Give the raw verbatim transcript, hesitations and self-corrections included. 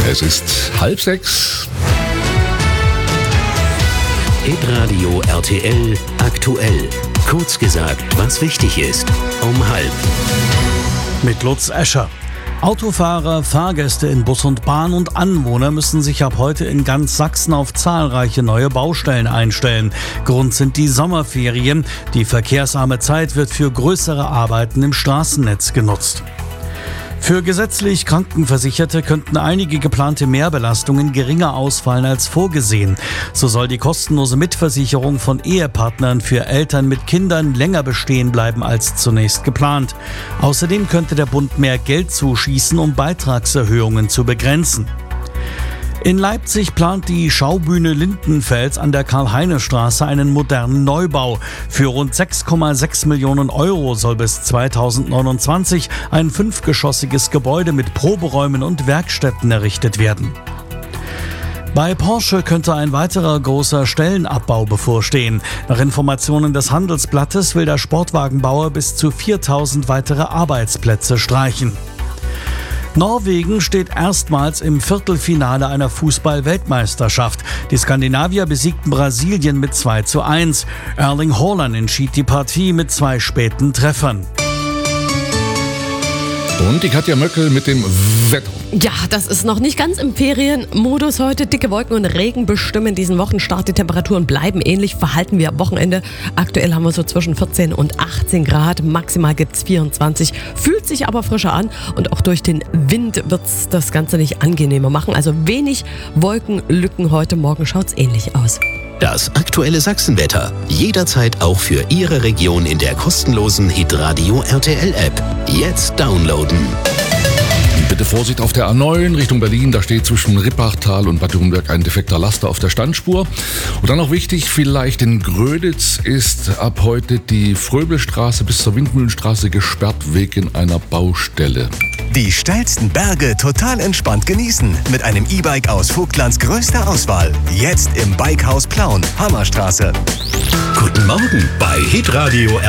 Es ist halb sechs. Hitradio R T L aktuell. Kurz gesagt, was wichtig ist. Um halb. Mit Lutz Escher. Autofahrer, Fahrgäste in Bus und Bahn und Anwohner müssen sich ab heute in ganz Sachsen auf zahlreiche neue Baustellen einstellen. Grund sind die Sommerferien. Die verkehrsarme Zeit wird für größere Arbeiten im Straßennetz genutzt. Für gesetzlich Krankenversicherte könnten einige geplante Mehrbelastungen geringer ausfallen als vorgesehen. So soll die kostenlose Mitversicherung von Ehepartnern für Eltern mit Kindern länger bestehen bleiben als zunächst geplant. Außerdem könnte der Bund mehr Geld zuschießen, um Beitragserhöhungen zu begrenzen. In Leipzig plant die Schaubühne Lindenfels an der Karl-Heine-Straße einen modernen Neubau. Für rund sechs Komma sechs Millionen Euro soll bis zweitausendneunundzwanzig ein fünfgeschossiges Gebäude mit Proberäumen und Werkstätten errichtet werden. Bei Porsche könnte ein weiterer großer Stellenabbau bevorstehen. Nach Informationen des Handelsblattes will der Sportwagenbauer bis zu viertausend weitere Arbeitsplätze streichen. Norwegen steht erstmals im Viertelfinale einer Fußball-Weltmeisterschaft. Die Skandinavier besiegten Brasilien mit zwei zu eins. Erling Haaland entschied die Partie mit zwei späten Treffern. Und die Katja Möckel mit dem Wetter. Ja, das ist noch nicht ganz im Ferienmodus heute. Dicke Wolken und Regen bestimmen diesen Wochenstart. Die Temperaturen bleiben ähnlich, verhalten wir am Wochenende. Aktuell haben wir so zwischen vierzehn und achtzehn Grad. Maximal gibt's vierundzwanzig. Fühlt sich aber frischer an. Und auch durch den Wind wird's das Ganze nicht angenehmer machen. Also wenig Wolkenlücken heute Morgen. Schaut's ähnlich aus. Das aktuelle Sachsenwetter. Jederzeit auch für Ihre Region in der kostenlosen Hitradio R T L App. Jetzt downloaden. Bitte Vorsicht auf der A neun Richtung Berlin. Da steht zwischen Rippachtal und Bad Dürrenberg ein defekter Laster auf der Standspur. Und dann noch wichtig, vielleicht in Gröditz ist ab heute die Fröbelstraße bis zur Windmühlenstraße gesperrt wegen einer Baustelle. Die steilsten Berge total entspannt genießen mit einem E-Bike aus Vogtlands größter Auswahl. Jetzt im Bikehaus Plauen, Hammerstraße. Guten Morgen bei Hitradio